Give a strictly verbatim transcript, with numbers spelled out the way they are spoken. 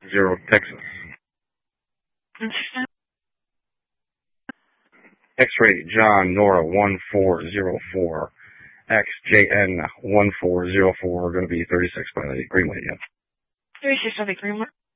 zero, Texas. X-ray John Nora one four zero four. X J N one four zero four, going to be thirty-six by the green light, yeah. thirty-six by the green light.